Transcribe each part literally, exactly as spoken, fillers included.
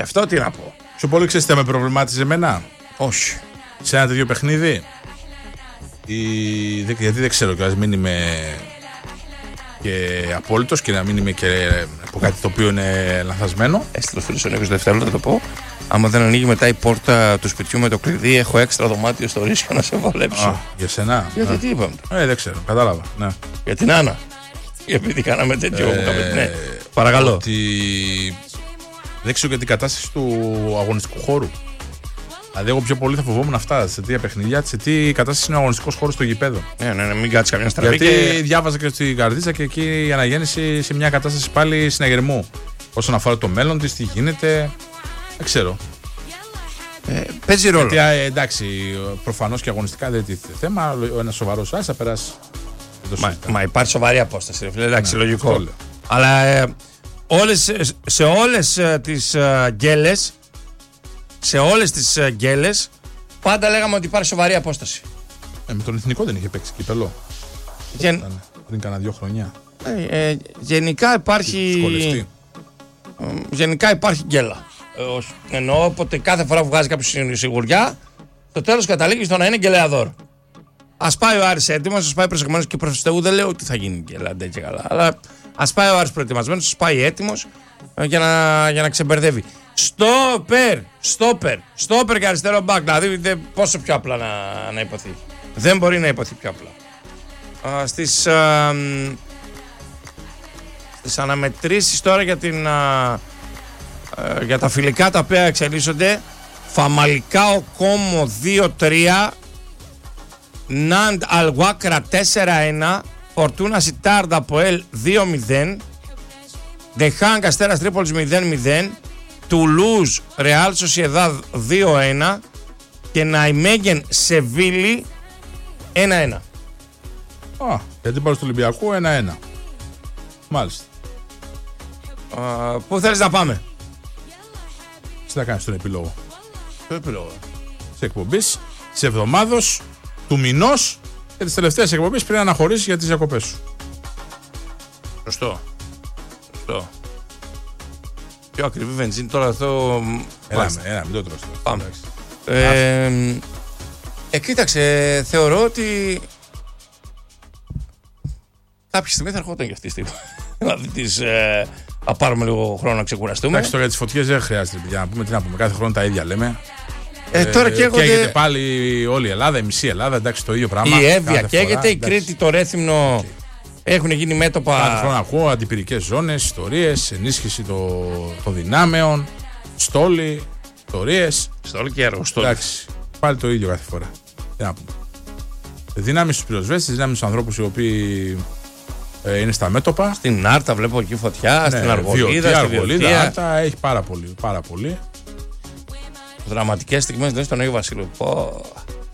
Αυτό τι να πω. Πιο πολύ ξέρεις τι με προβλημάτιζε εμένα. Όχι. Σε ένα τέτοιο παιχνίδι. Η... Γιατί δεν ξέρω και ας μην είμαι και απόλυτος και να μην είμαι και από κάτι το οποίο είναι λανθασμένο. Έστειλε ο φίλος ο Νίκος δευτερόλεπτα θα το πω. Άμα δεν ανοίγει μετά η πόρτα του σπιτιού με το κλειδί, έχω έξτρα δωμάτιο στο ρίσκο να σε βολέψω. Α, για σένα. Γιατί ναι. τι είπαμε. Ε, δεν ξέρω, κατάλαβα. Ναι. Για την Άννα. Επειδή κάναμε τέτοιο. Ε, ναι. Παρακαλώ. Ότι δεν ξέρω για την κατάσταση του αγωνιστικού χώρου. Δηλαδή, εγώ πιο πολύ θα φοβόμουν αυτά σε τέτοια παιχνίδια, σε τι κατάσταση είναι ο αγωνιστικός χώρος στο γηπέδο. Ναι, ναι, ναι, μην κάτσει καμιά στραβή. Γιατί και... διάβαζα και στην Καρδίτσα και εκεί η αναγέννηση σε μια κατάσταση πάλι συναγερμού. Όσον αφορά το μέλλον της, τι γίνεται. Δεν ξέρω. Ε, παίζει ρόλο. Γιατί ε, εντάξει, προφανώς και αγωνιστικά δεν τίθεται θέμα. Ένα σοβαρό άσο θα περάσει. Μα, μα υπάρχει σοβαρή απόσταση, ρε φίλε. Εντάξει, ναι, λογικό. Αλλά ε, όλες, σε όλες ε, τις ε, γκέλες, σε όλες τις ε, γκέλες, πάντα λέγαμε ότι υπάρχει σοβαρή απόσταση. Ε, με τον εθνικό δεν είχε παίξει κύπελο. Γεν... Πριν κάνα δύο χρονιά. Ε, ε, γενικά υπάρχει. Ε, γενικά υπάρχει γκέλα. Ε, εννοώ ότι κάθε φορά που βγάζει κάποιο σιγουριά, το τέλος καταλήγει στο να είναι γκελεαδόρ. Ας πάει ο Άρης έτοιμος, ας πάει προσεγμένος και προς Θεού δεν λέω ότι θα γίνει γκέλα, δεν και καλά. Αλλά ας πάει ο Άρης προετοιμασμένος, ας πάει έτοιμος ε, για, να, για να ξεμπερδεύει. Στόπερ, στόπερ, στόπερ και αριστερό μπακ. Δηλαδή δε, πόσο πιο απλά να, να υποθεί. Δεν μπορεί να υποθεί πιο απλά. Α, στις, α, στις αναμετρήσεις τώρα για, την, α, α, για τα φιλικά τα οποία εξελίσσονται, Φαμαλικάο Κόμο δύο τρία, Ναντ Αλγουάκρα τέσσερα ένα, Φορτούνα Σιτάρντ Αποέλ δύο μηδέν, Ντεχάνγκ Αστέρας Τρίπολης μηδέν μηδέν, Τουλούζ Ρεάλ Σοσιεδάδ δύο ένα και Ναϊμέγεν Σεβίλη ένα ένα. Α, γιατί πάω στο Ολυμπιακό ένα ένα. Μάλιστα. Α, πού θέλεις να πάμε? Τι θα κάνεις τον επιλόγο? Το επιλόγο. Σε εκπομπής, σε εβδομάδος, του μηνός και τις τελευταίες εκπομπής πριν αναχωρήσεις για τις διακοπές σου. Σωστό. Σωστό. Πιο ακριβή βενζίνη τώρα αυτό. Έλα, με, έλα, μην το τρως. Πάμε. Ε, ε, ε, κοίταξε, θεωρώ ότι κάποια στιγμή θα ερχόταν και αυτή η στιγμή. Δηλαδή τις, ε, να πάρουμε λίγο χρόνο να ξεκουραστούμε. Εντάξει, τώρα για τις φωτιές δεν χρειάζεται, παιδιά, να πούμε τι να πούμε. Κάθε χρόνο τα ίδια λέμε. Ε, τώρα ε, καίγονται... Καίγεται πάλι όλη η Ελλάδα, η μισή Ελλάδα, εντάξει, το ίδιο πράγμα. Η Εύβοια καίγεται, η Κρήτη, το Ρέθυμνο. Okay. Έχουν γίνει μέτωπα. Κάθε χρόνο ακούω αντιπυρικές ζώνες, ιστορίες, ενίσχυση των το δυνάμεων, στόλοι, ιστορίες. Στόλοι και αργοστόλοι. Εντάξει, πάλι το ίδιο κάθε φορά. Τι να πούμε. Δυνάμεις στους πυροσβέστες, δυνάμεις στους ανθρώπους οι οποίοι ε, είναι στα μέτωπα. Στην Άρτα βλέπω εκεί φωτιά, ναι, στην Αργολίδα, στη Αργολίδα, Άρτα, έχει πάρα πολύ, πάρα πολύ. Δραματικές στιγμές δεν στον Άγιο Βασίλειο. Πω.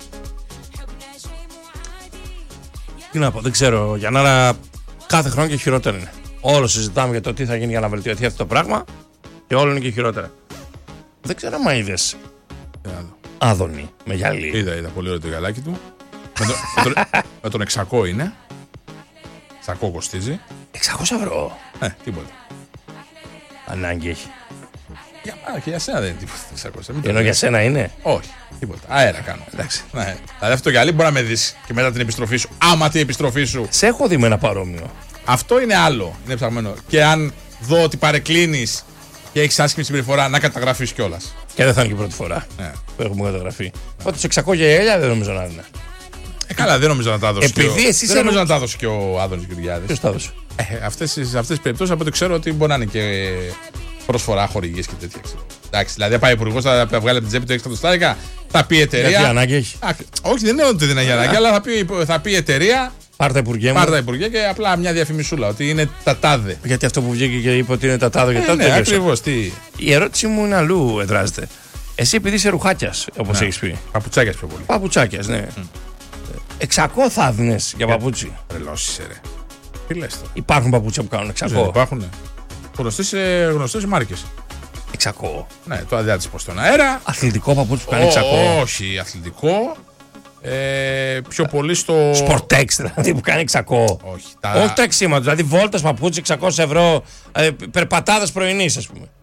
Τι να πω, δεν ξέρω. Για να είναι κάθε χρόνο και χειρότερο είναι. Όλο συζητάμε για το τι θα γίνει για να βελτιωθεί αυτό το πράγμα και όλο είναι και χειρότερα. Δεν ξέρω αν είδες Άδωνη με γυαλί. Είδα, είδα πολύ ωραίο το γυαλάκι του. με, το, με, τον, με τον εξακόσια είναι. εξακόσια κοστίζει. εξακόσια ευρώ. Ε, τίποτα. Ανάγκη έχει. Για, α, και για σένα δεν είναι τίποτα. εξακόσια. Ενώ για σένα είναι. Όχι, τίποτα. Αέρα κάνω. Εντάξει. Ναι. Δηλαδή αυτό το γυαλί μπορεί να με δεις και μετά την επιστροφή σου. Άμα την επιστροφή σου. Σε έχω δει με ένα παρόμοιο. Αυτό είναι άλλο. Είναι ψαγμένο. Και αν δω ότι παρεκκλίνεις και έχεις άσχημη συμπεριφορά, να καταγραφείς κιόλας. Και δεν θα είναι και η πρώτη φορά ναι. που έχουμε καταγραφεί. Ότι σε εξακόσια γέλια δεν νομίζω να είναι. Ε, καλά, δεν νομίζω να τα δώσει. Επειδή και ο... εσύ δεν νομίζω να τα δώσει και ο Άδωνης Γεωργιάδης. Ποιος τα δώσει? Ε, αυτές τις περιπτώσεις από ό,τι ξέρω ότι μπορεί να είναι και προσφορά χορηγίες και τέτοια. Ξέρω. Εντάξει, δηλαδή θα πάει ο υπουργός, θα βγάλει από την τσέπη του έξι εκατοστάρικα, θα πει η εταιρεία. Γιατί ανάγκη έχει. Α, όχι, δεν είναι ότι δεν έχει ανάγκη, αλλά θα πει, θα πει η εταιρεία. Πάρτα Υπουργέ μου. Πάρτα Υπουργέ και απλά μια διαφημισούλα ότι είναι τα τάδε. Γιατί αυτό που βγήκε και είπε ότι είναι τα τάδε και ε, τότε. Ναι, ακριβώς. Τι... Η ερώτηση μου είναι αλλού εδράζεται. Εσύ επειδή είσαι ρουχάκιας, όπως έχεις πει. Παπουτσάκιας πιο πολύ. Παπουτσάκιας, ναι. Mm. εξακόσια θα έδινες για παπούτσι. Τρελός ρε. Τι λες τώρα. Υπάρχουν παπούτσια που κάνουν εξακόσια. Δεν υπάρχουν. Γνωστές, γνωστές μάρκες. εξακόσια. Ναι, το αδειάτης πως στον αέρα. Αθλητικό παπούτσι που κάνει εξακόσια. Όχι, αθλητικό. Ε, πιο πολύ στο. Sportex δηλαδή που κάνει εξακόσια. Όχι, τα... Όχι τα εξήματος. Δηλαδή βόλτας παπούτσι εξακόσια ευρώ. Ε, περπατάδας πρωινής, ας πούμε.